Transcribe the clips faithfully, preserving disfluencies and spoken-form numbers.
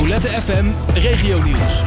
Roulette F M Regionieuws.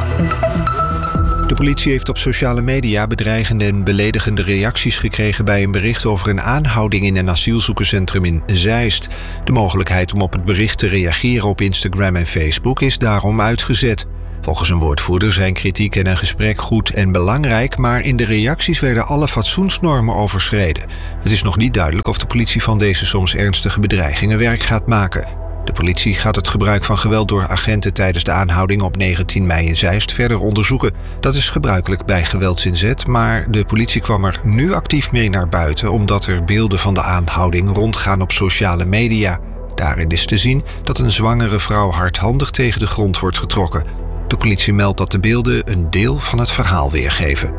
De politie heeft op sociale media bedreigende en beledigende reacties gekregen bij een bericht over een aanhouding in een asielzoekerscentrum in Zeist. De mogelijkheid om op het bericht te reageren op Instagram en Facebook is daarom uitgezet. Volgens een woordvoerder zijn kritiek en een gesprek goed en belangrijk, maar in de reacties werden alle fatsoensnormen overschreden. Het is nog niet duidelijk of de politie van deze soms ernstige bedreigingen werk gaat maken. De politie gaat het gebruik van geweld door agenten tijdens de aanhouding op negentien mei in Zeist verder onderzoeken. Dat is gebruikelijk bij geweldsinzet, maar de politie kwam er nu actief mee naar buiten omdat er beelden van de aanhouding rondgaan op sociale media. Daarin is te zien dat een zwangere vrouw hardhandig tegen de grond wordt getrokken. De politie meldt dat de beelden een deel van het verhaal weergeven.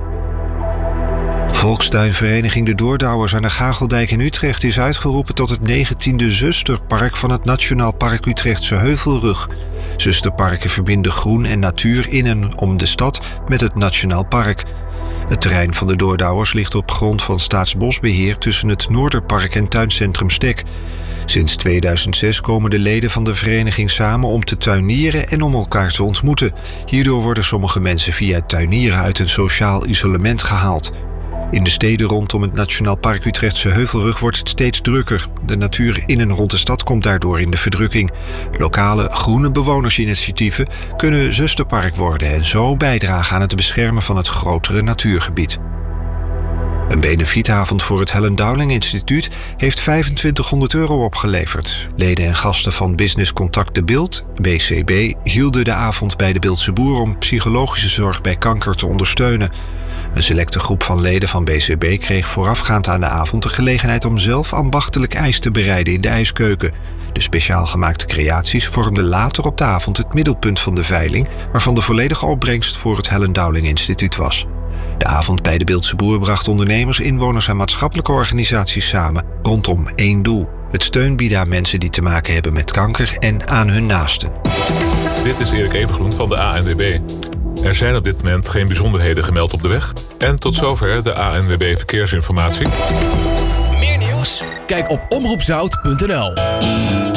Volkstuinvereniging De Doordouwers aan de Gageldijk in Utrecht is uitgeroepen tot het negentiende zusterpark van het Nationaal Park Utrechtse Heuvelrug. Zusterparken verbinden groen en natuur in en om de stad met het Nationaal Park. Het terrein van de Doordouwers ligt op grond van Staatsbosbeheer tussen het Noorderpark en tuincentrum Stek. Sinds tweeduizend zes komen de leden van de vereniging samen om te tuinieren en om elkaar te ontmoeten. Hierdoor worden sommige mensen via het tuinieren uit een sociaal isolement gehaald. In de steden rondom het Nationaal Park Utrechtse Heuvelrug wordt het steeds drukker. De natuur in en rond de stad komt daardoor in de verdrukking. Lokale groene bewonersinitiatieven kunnen zusterpark worden en zo bijdragen aan het beschermen van het grotere natuurgebied. Een benefietavond voor het Helen Dowling Instituut heeft vijfentwintighonderd euro opgeleverd. Leden en gasten van Business Contact De Bilt, B C B, hielden de avond bij de Biltse Boer om psychologische zorg bij kanker te ondersteunen. Een selecte groep van leden van B C B kreeg voorafgaand aan de avond de gelegenheid om zelf ambachtelijk ijs te bereiden in de ijskeuken. De speciaal gemaakte creaties vormden later op de avond het middelpunt van de veiling, waarvan de volledige opbrengst voor het Helen Dowling Instituut was. De avond bij de Biltse Boer bracht ondernemers, inwoners en maatschappelijke organisaties samen rondom één doel: het steun bieden aan mensen die te maken hebben met kanker en aan hun naasten. Dit is Erik Evengroen van de A N W B. Er zijn op dit moment geen bijzonderheden gemeld op de weg. En tot zover de A N W B Verkeersinformatie. Meer nieuws? Kijk op omroep zout punt n l.